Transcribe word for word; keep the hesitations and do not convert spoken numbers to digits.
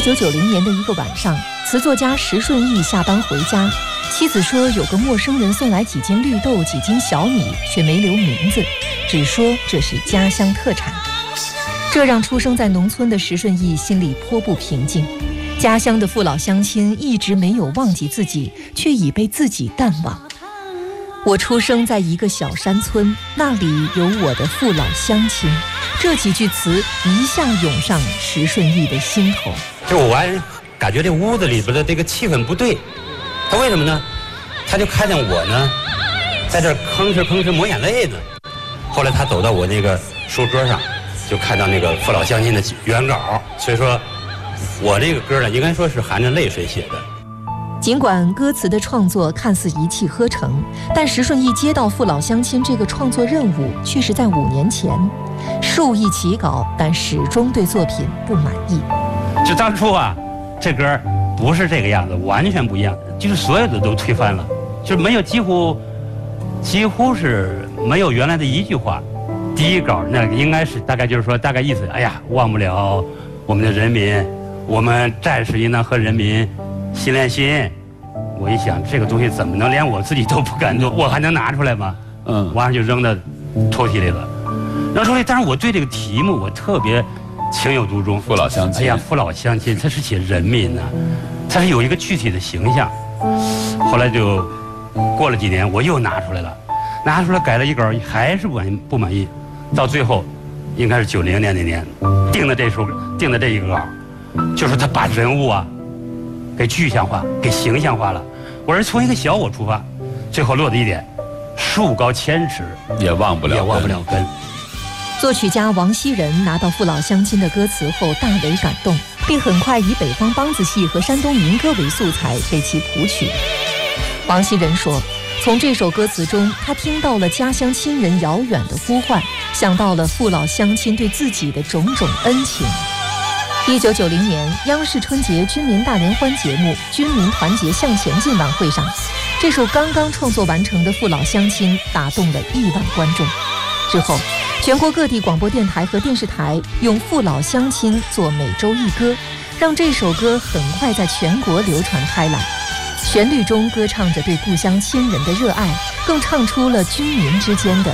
一九九零年的一个晚上，词作家石顺义下班回家，妻子说有个陌生人送来几斤绿豆、几斤小米，却没留名字，只说这是家乡特产。这让出生在农村的石顺义心里颇不平静。家乡的父老乡亲一直没有忘记自己，却已被自己淡忘。我出生在一个小山村，那里有我的父老乡亲。这几句词一下涌上石顺义的心头。 就我完感觉这屋子里边的这个气氛不对，他为什么呢？他就看见我呢，在这吭哧吭哧抹眼泪呢。后来他走到我那个书桌上，就看到那个父老乡亲的原稿，所以说我这个歌呢，应该说是含着泪水写的。 尽管歌词的创作看似一气呵成，但石顺义接到父老乡亲这个创作任务，却是在五年前。数亿起稿，但始终对作品不满意。 就当初啊，这歌不是这个样子，完全不一样，就是所有的都推翻了，就没有几乎几乎是没有原来的一句话。第一稿那应该是大概就是说大概意思，哎呀，忘不了我们的人民，我们战士应当和人民心连心。我一想，这个东西怎么能连我自己都不敢做，我还能拿出来吗？嗯，完了就扔到抽屉里了。扔出来，但是我对这个题目我特别情有独钟。 父老乡亲， 哎呀，父老乡亲，他是写人民呢、啊，他是有一个具体的形象。后来就过了几年，我又拿出来了，拿出来改了一稿，还是不满不满意。到最后，应该是九零年那年定的这首定的这一个稿，就是他把人物啊给具象化，给形象化了。我是从一个小我出发，最后落的一点，树高千尺也忘不了也忘不了根。 作曲家王希仁拿到父老乡亲的歌词后大为感动，并很快以北方梆子戏和山东民歌为素材为其谱曲。王希仁说，从这首歌词中，他听到了家乡亲人遥远的呼唤，想到了父老乡亲对自己的种种恩情。一九九零年，央视春节军民大联欢节目《军民团结向前进》晚会上，这首刚刚创作完成的《父老乡亲》打动了亿万观众。之后，全国各地广播电台和电视台用父老乡亲做每周一歌，让这首歌很快在全国流传开来。旋律中歌唱着对故乡亲人的热爱，更唱出了军民之间的